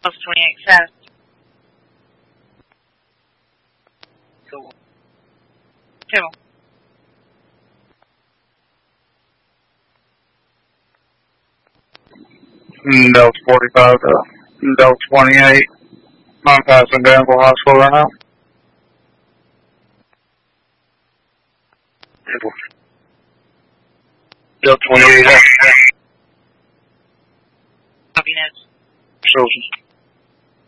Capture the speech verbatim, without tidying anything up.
Plus twenty-eight south. Cool. Cool. Delta forty-five to Delta twenty-eight. I'm passing Danville High School right now. Delta twenty-eight. Copy notes. Children.